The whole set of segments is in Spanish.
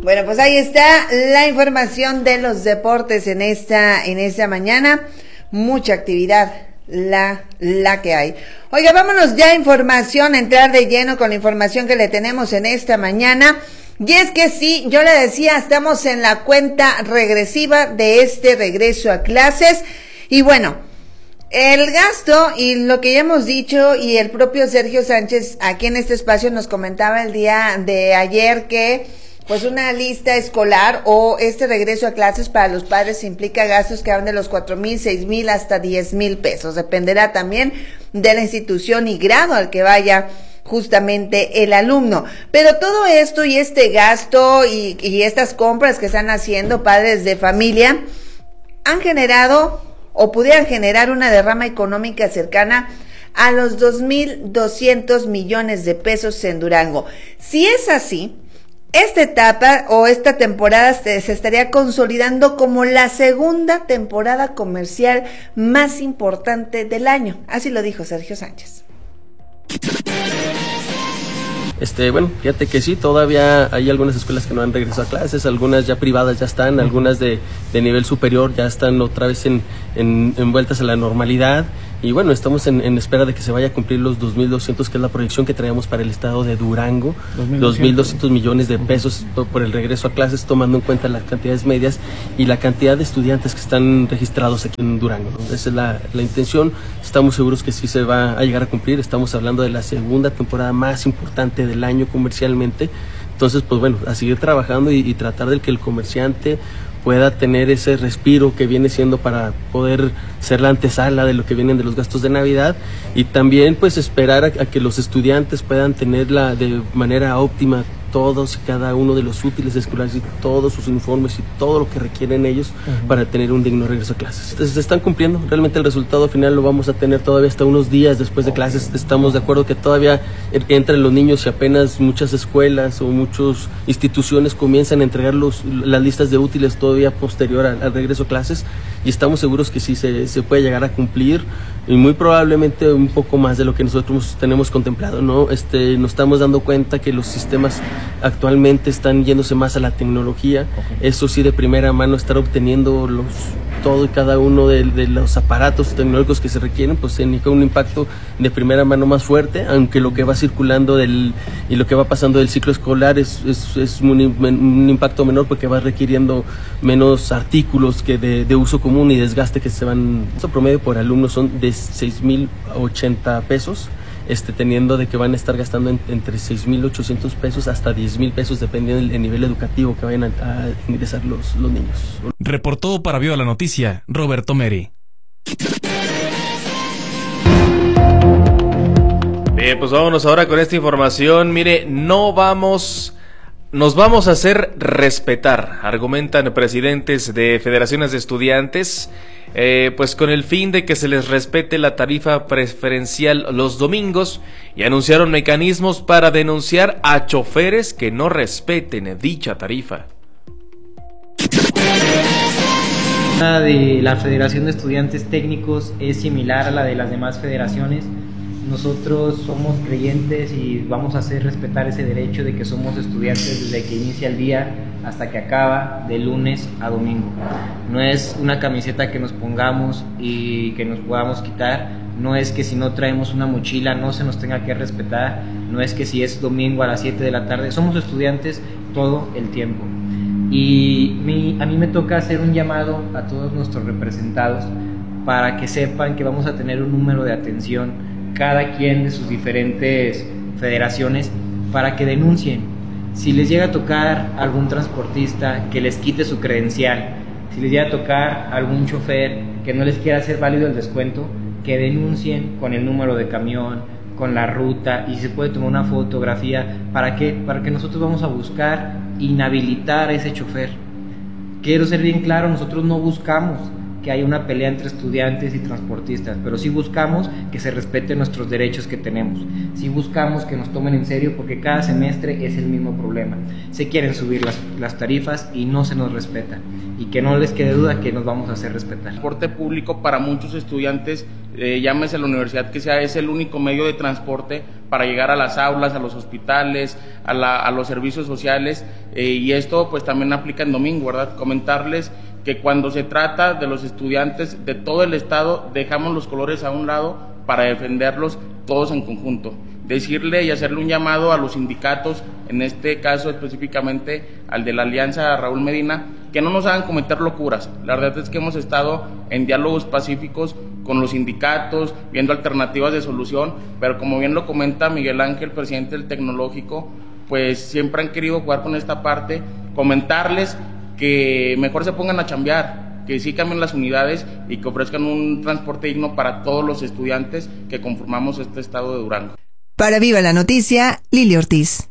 Bueno, pues ahí está la información de los deportes en esta mañana. Mucha actividad la que hay. Oiga, vámonos ya a información, a entrar de lleno con la información que le tenemos en esta mañana. Y es que sí, yo le decía, estamos en la cuenta regresiva de este regreso a clases. Y bueno, el gasto y lo que ya hemos dicho, y el propio Sergio Sánchez aquí en este espacio nos comentaba el día de ayer que pues una lista escolar o este regreso a clases para los padres implica gastos que van de los 4,000, 6,000 hasta 10,000 pesos. Dependerá también de la institución y grado al que vaya justamente el alumno. Pero todo esto y este gasto y estas compras que están haciendo padres de familia han generado o pudieran generar una derrama económica cercana a los 2,200 millones de pesos en Durango. Si es así, esta etapa o esta temporada se estaría consolidando como la segunda temporada comercial más importante del año. Así lo dijo Sergio Sánchez. Bueno, fíjate que sí, todavía hay algunas escuelas que no han regresado a clases, algunas ya privadas ya están, algunas de nivel superior ya están otra vez envueltas a la normalidad. Y bueno, estamos en espera de que se vaya a cumplir los 2,200, que es la proyección que traíamos para el estado de Durango, 2,200 millones de pesos por el regreso a clases, tomando en cuenta las cantidades medias y la cantidad de estudiantes que están registrados aquí en Durango, ¿no? Esa es la intención. Estamos seguros que sí se va a llegar a cumplir. Estamos hablando de la segunda temporada más importante del año comercialmente. Entonces, pues bueno, a seguir trabajando y tratar de que el comerciante pueda tener ese respiro que viene siendo para poder ser la antesala de lo que vienen de los gastos de Navidad, y también pues esperar a que los estudiantes puedan tenerla de manera óptima todos y cada uno de los útiles escolares y todos sus uniformes y todo lo que requieren ellos para tener un digno regreso a clases. Entonces, se están cumpliendo. Realmente el resultado final lo vamos a tener todavía hasta unos días después de clases. Estamos de acuerdo que todavía entran los niños y apenas muchas escuelas o muchas instituciones comienzan a entregar las listas de útiles todavía posterior al regreso a clases, y estamos seguros que sí se puede llegar a cumplir, y muy probablemente un poco más de lo que nosotros tenemos contemplado, ¿no? Nos estamos dando cuenta que los sistemas actualmente están yéndose más a la tecnología. Eso sí, de primera mano, estar obteniendo todo y cada uno de los aparatos tecnológicos que se requieren, pues significa un impacto de primera mano más fuerte, aunque lo que va circulando y lo que va pasando del ciclo escolar es un impacto menor, porque va requiriendo menos artículos que de uso común y desgaste que se van. Nuestro promedio por alumno son de 6,080 pesos, teniendo de que van a estar gastando entre 6,800 pesos hasta 10,000 pesos, dependiendo del nivel educativo que vayan a ingresar los niños. Reportó para Viva la Noticia, Roberto Meri. Bien, pues vámonos ahora con esta información. Mire, nos vamos a hacer respetar, argumentan presidentes de federaciones de estudiantes, pues con el fin de que se les respete la tarifa preferencial los domingos, y anunciaron mecanismos para denunciar a choferes que no respeten dicha tarifa. La de la Federación de Estudiantes Técnicos es similar a la de las demás federaciones. Nosotros somos creyentes y vamos a hacer respetar ese derecho de que somos estudiantes desde que inicia el día hasta que acaba, de lunes a domingo. No es una camiseta que nos pongamos y que nos podamos quitar, no es que si no traemos una mochila no se nos tenga que respetar, no es que si es domingo a las 7 de la tarde, somos estudiantes todo el tiempo. Y a mí me toca hacer un llamado a todos nuestros representados para que sepan que vamos a tener un número de atención cada quien de sus diferentes federaciones, para que denuncien. Si les llega a tocar algún transportista que les quite su credencial, si les llega a tocar algún chofer que no les quiera hacer válido el descuento, que denuncien con el número de camión, con la ruta, y se puede tomar una fotografía. ¿Para qué? Para que nosotros vamos a buscar inhabilitar a ese chofer. Quiero ser bien claro, nosotros no buscamos que haya una pelea entre estudiantes y transportistas, pero sí buscamos que se respeten nuestros derechos que tenemos, sí buscamos que nos tomen en serio, porque cada semestre es el mismo problema. Se quieren subir las tarifas y no se nos respeta, y que no les quede duda que nos vamos a hacer respetar. El transporte público para muchos estudiantes, llámese la universidad que sea, es el único medio de transporte para llegar a las aulas, a los hospitales, a los servicios sociales, y esto pues también aplica en domingo, ¿verdad? Comentarles que cuando se trata de los estudiantes de todo el estado, dejamos los colores a un lado para defenderlos todos en conjunto. Decirle y hacerle un llamado a los sindicatos, en este caso específicamente al de la Alianza Raúl Medina, que no nos hagan cometer locuras. La verdad es que hemos estado en diálogos pacíficos con los sindicatos, viendo alternativas de solución, pero como bien lo comenta Miguel Ángel, presidente del Tecnológico, pues siempre han querido jugar con esta parte, comentarles que mejor se pongan a chambear, que sí cambien las unidades y que ofrezcan un transporte digno para todos los estudiantes que conformamos este estado de Durango. Para Viva la Noticia, Lili Ortiz.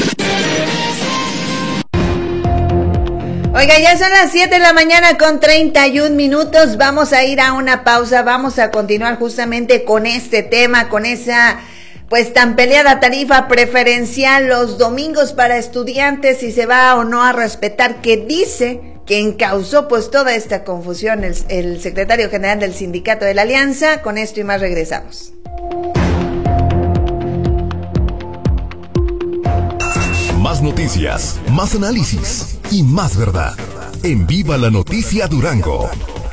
Oiga, ya son las 7 de la mañana con 31 minutos. Vamos a ir a una pausa. Vamos a continuar justamente con este tema, con esa pues tan peleada tarifa preferencial los domingos para estudiantes, si se va o no a respetar, que dice que encausó pues toda esta confusión el secretario general del Sindicato de la Alianza. Con esto y más regresamos. Más noticias, más análisis y más verdad. En Viva la Noticia Durango.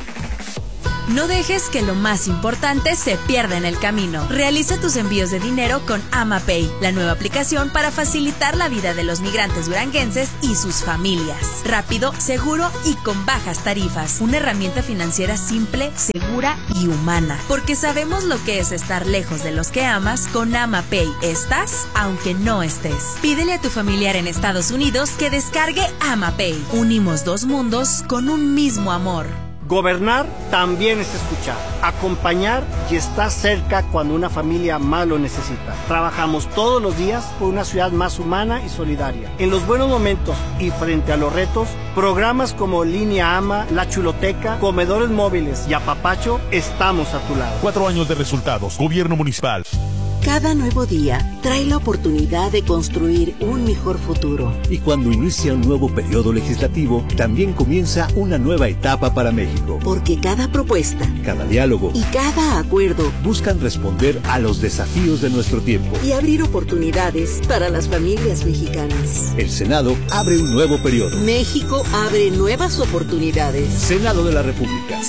No dejes que lo más importante se pierda en el camino. Realiza tus envíos de dinero con AmaPay, la nueva aplicación para facilitar la vida de los migrantes duranguenses y sus familias. Rápido, seguro y con bajas tarifas. Una herramienta financiera simple, segura y humana. Porque sabemos lo que es estar lejos de los que amas. Con AmaPay estás, aunque no estés. Pídele a tu familiar en Estados Unidos que descargue AmaPay. Unimos dos mundos con un mismo amor. Gobernar también es escuchar, acompañar y estar cerca cuando una familia más lo necesita. Trabajamos todos los días por una ciudad más humana y solidaria. En los buenos momentos y frente a los retos, programas como Línea AMA, La Chuloteca, Comedores Móviles y Apapacho, estamos a tu lado. 4 años de resultados. Gobierno municipal. Cada nuevo día trae la oportunidad de construir un mejor futuro. Y cuando inicia un nuevo periodo legislativo, también comienza una nueva etapa para México. Porque cada propuesta, cada diálogo y cada acuerdo buscan responder a los desafíos de nuestro tiempo y abrir oportunidades para las familias mexicanas. El Senado abre un nuevo periodo. México abre nuevas oportunidades. Senado de la República.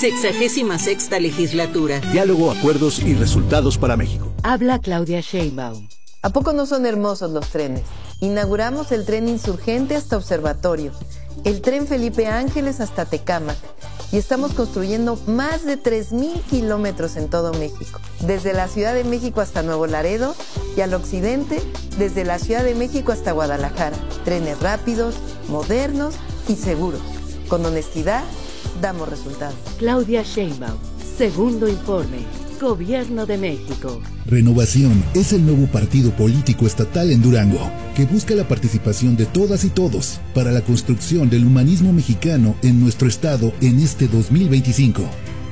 66ª legislatura. Diálogo, acuerdos y resultados para México. Habla Claudia Sheinbaum. ¿A poco no son hermosos los trenes? Inauguramos el tren Insurgente hasta Observatorio, el tren Felipe Ángeles hasta Tecámac, y estamos construyendo más de 3,000 kilómetros en todo México, desde la Ciudad de México hasta Nuevo Laredo y al occidente, desde la Ciudad de México hasta Guadalajara. Trenes rápidos, modernos y seguros. Con honestidad, damos resultados. Claudia Sheinbaum, segundo informe. Gobierno de México. Renovación es el nuevo partido político estatal en Durango, que busca la participación de todas y todos para la construcción del humanismo mexicano en nuestro estado en este 2025.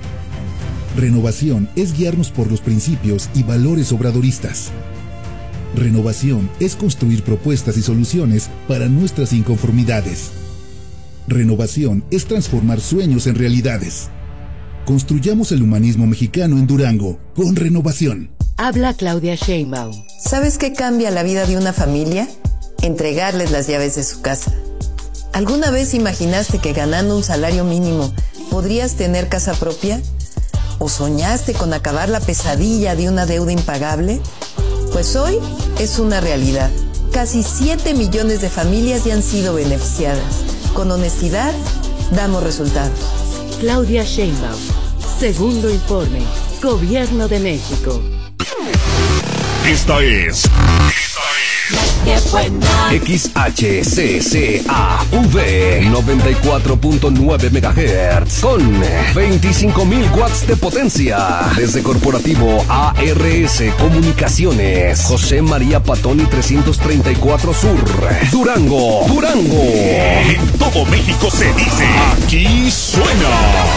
Renovación es guiarnos por los principios y valores obradoristas. Renovación es construir propuestas y soluciones para nuestras inconformidades. Renovación es transformar sueños en realidades. Construyamos el humanismo mexicano en Durango, con Renovación. Habla Claudia Sheinbaum. ¿Sabes qué cambia la vida de una familia? Entregarles las llaves de su casa. ¿Alguna vez imaginaste que ganando un salario mínimo podrías tener casa propia? ¿O soñaste con acabar la pesadilla de una deuda impagable? Pues hoy es una realidad. Casi 7 millones de familias ya han sido beneficiadas. Con honestidad, damos resultados. Claudia Sheinbaum, segundo informe, Gobierno de México. Esta es XHCCAV 94.9 MHz con 25.000 watts de potencia. Desde Corporativo ARS Comunicaciones, José María Patoni 334 Sur, Durango. En todo México se dice, aquí suena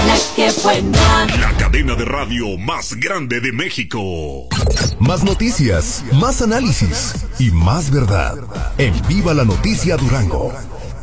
la cadena de radio más grande de México. Más noticias, más análisis y más verdad. En Viva la Noticia Durango.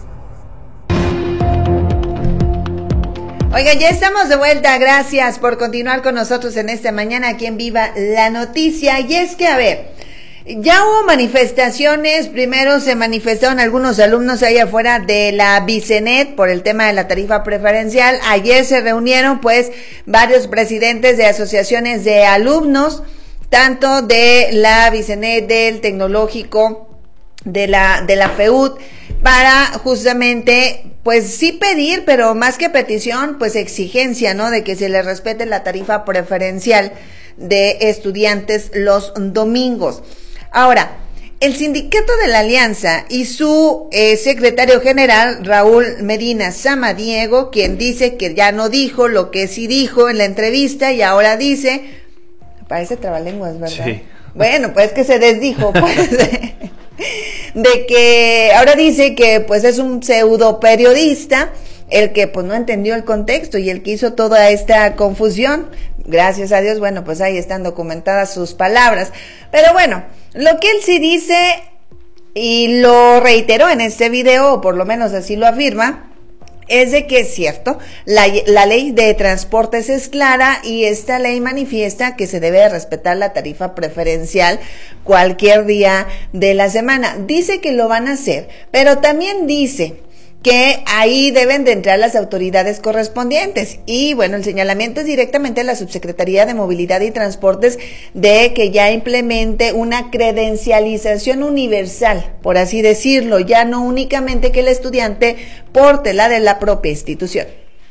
Oiga, ya estamos de vuelta. Gracias por continuar con nosotros en esta mañana aquí en Viva la Noticia. Y es que, a ver, ya hubo manifestaciones. Primero se manifestaron algunos alumnos ahí afuera de la Bicenet por el tema de la tarifa preferencial. Ayer se reunieron pues varios presidentes de asociaciones de alumnos, tanto de la Bicenet, del Tecnológico, de la FEUD, para justamente pues sí pedir, pero más que petición, pues exigencia, ¿no? De que se les respete la tarifa preferencial de estudiantes los domingos. Ahora, el sindicato de la Alianza y su secretario general, Raúl Medina Samaniego, quien dice que ya no dijo lo que sí dijo en la entrevista y ahora dice, parece trabalenguas, ¿verdad? Sí. Bueno, pues que se desdijo, pues, de que ahora dice que pues es un pseudo periodista el que pues no entendió el contexto y el que hizo toda esta confusión. Gracias a Dios, bueno, pues ahí están documentadas sus palabras. Pero bueno, lo que él sí dice, y lo reiteró en este video, o por lo menos así lo afirma, es de que es cierto, la ley de transportes es clara y esta ley manifiesta que se debe respetar la tarifa preferencial cualquier día de la semana. Dice que lo van a hacer, pero también dice que ahí deben de entrar las autoridades correspondientes. Y bueno, el señalamiento es directamente a la Subsecretaría de Movilidad y Transportes de que ya implemente una credencialización universal, por así decirlo, ya no únicamente que el estudiante porte la de la propia institución.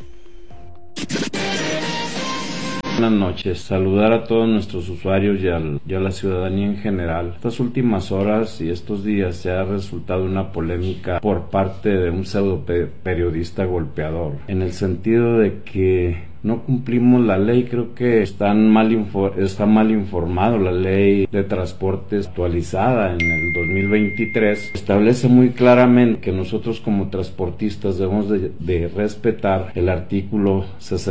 Buenas noches, saludar a todos nuestros usuarios y a la ciudadanía en general. Estas últimas horas y estos días se ha resultado una polémica por parte de un pseudo periodista golpeador, en el sentido de que no cumplimos la ley. Creo que está mal informado. La ley de transportes actualizada en el 2023 establece muy claramente que nosotros como transportistas debemos de respetar el artículo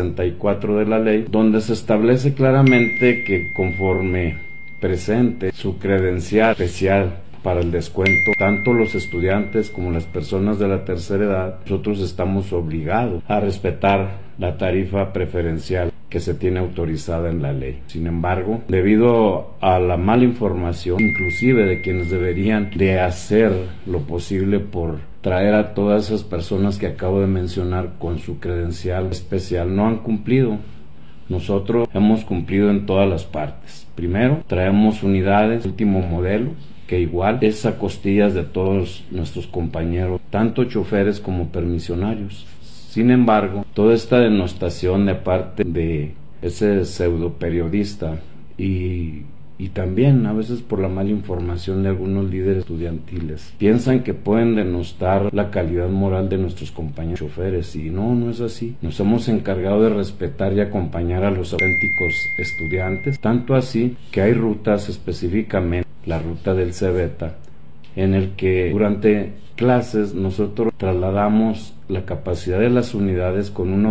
64 de la ley, donde se establece claramente que conforme presente su credencial especial para el descuento, tanto los estudiantes como las personas de la tercera edad, nosotros estamos obligados a respetar la tarifa preferencial que se tiene autorizada en la ley. Sin embargo, debido a la mala información, inclusive de quienes deberían de hacer lo posible por traer a todas esas personas que acabo de mencionar con su credencial especial, no han cumplido. Nosotros hemos cumplido en todas las partes. Primero, traemos unidades, último modelo, que igual es a costillas de todos nuestros compañeros, tanto choferes como permisionarios. Sin embargo, toda esta denostación de parte de ese pseudo periodista y también a veces por la mala información de algunos líderes estudiantiles, piensan que pueden denostar la calidad moral de nuestros compañeros choferes, y no es así. Nos hemos encargado de respetar y acompañar a los auténticos estudiantes, tanto así que hay rutas, específicamente la ruta del Cebeta, en el que durante clases nosotros trasladamos la capacidad de las unidades con un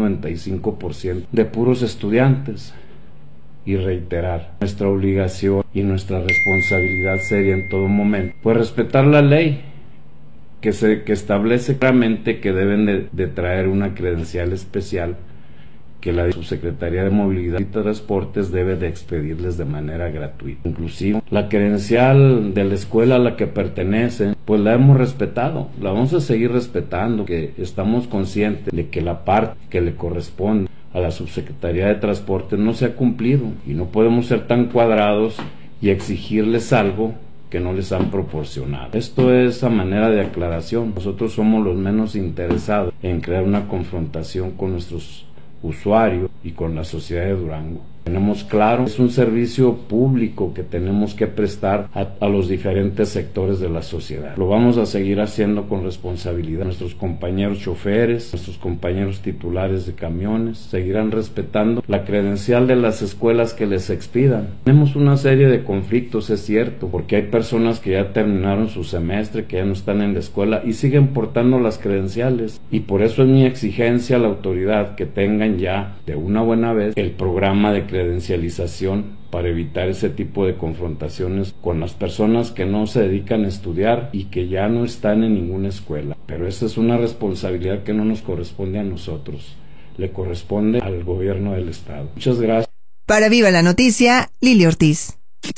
95% de puros estudiantes. Y reiterar, nuestra obligación y nuestra responsabilidad seria en todo momento, pues respetar la ley que establece claramente que deben de traer una credencial especial que la Subsecretaría de Movilidad y Transportes debe de expedirles de manera gratuita. Inclusive la credencial de la escuela a la que pertenecen, pues la hemos respetado, la vamos a seguir respetando, que estamos conscientes de que la parte que le corresponde a la Subsecretaría de Transportes no se ha cumplido, y no podemos ser tan cuadrados y exigirles algo que no les han proporcionado. Esto es a manera de aclaración. Nosotros somos los menos interesados en crear una confrontación con nuestros usuarios y con la sociedad de Durango. Tenemos claro, es un servicio público que tenemos que prestar a los diferentes sectores de la sociedad. Lo vamos a seguir haciendo con responsabilidad. Nuestros compañeros choferes, nuestros compañeros titulares de camiones, seguirán respetando la credencial de las escuelas que les expidan. Tenemos una serie de conflictos, es cierto, porque hay personas que ya terminaron su semestre, que ya no están en la escuela y siguen portando las credenciales. Y por eso es mi exigencia a la autoridad que tengan ya de una buena vez el programa de credencialización para evitar ese tipo de confrontaciones con las personas que no se dedican a estudiar y que ya no están en ninguna escuela. Pero esa es una responsabilidad que no nos corresponde a nosotros, le corresponde al gobierno del estado. Muchas gracias. Para Viva la Noticia, Lili Ortiz.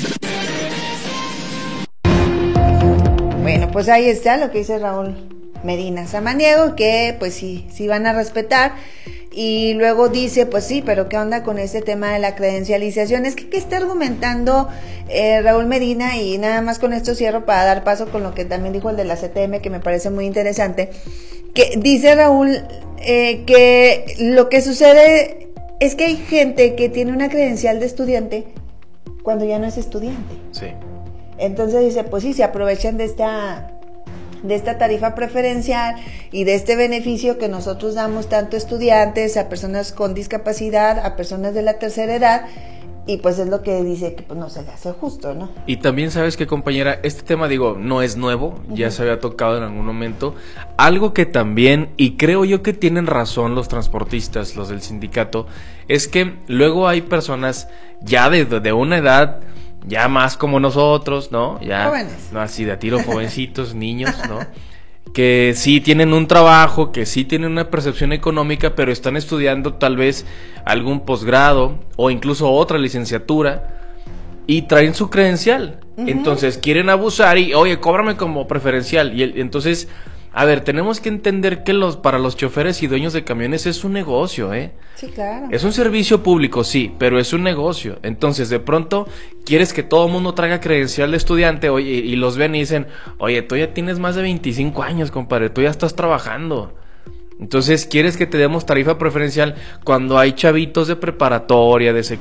Bueno, pues ahí está lo que dice Raúl Medina Samaniego, que pues sí van a respetar. Y luego dice, pues sí, pero ¿qué onda con este tema de la credencialización? Es que ¿qué está argumentando Raúl Medina? Y nada más con esto cierro para dar paso con lo que también dijo el de la CTM, que me parece muy interesante. Que dice Raúl que lo que sucede es que hay gente que tiene una credencial de estudiante cuando ya no es estudiante. Sí. Entonces dice, pues sí, se aprovechan de esta tarifa preferencial y de este beneficio que nosotros damos tanto a estudiantes, a personas con discapacidad, a personas de la tercera edad, y pues es lo que dice que pues no se le hace justo, ¿no? Y también sabes que, compañera, este tema, digo, no es nuevo, ya se había tocado en algún momento. Algo que también, y creo yo que tienen razón los transportistas, los del sindicato, es que luego hay personas ya de una edad ya más como nosotros, ¿no? Ya jóvenes. No así de a tiro, jovencitos, niños, ¿no? Que sí tienen un trabajo, que sí tienen una percepción económica, pero están estudiando tal vez algún posgrado o incluso otra licenciatura y traen su credencial. Entonces quieren abusar y, oye, cóbrame como preferencial. Y entonces, a ver, tenemos que entender que para los choferes y dueños de camiones es un negocio, ¿eh? Sí, claro. Es un servicio público, sí, pero es un negocio. Entonces, de pronto, quieres que todo el mundo traiga credencial de estudiante, oye, y los ven y dicen, oye, tú ya tienes más de 25 años, compadre, tú ya estás trabajando. Entonces, ¿quieres que te demos tarifa preferencial cuando hay chavitos de preparatoria, de secundaria,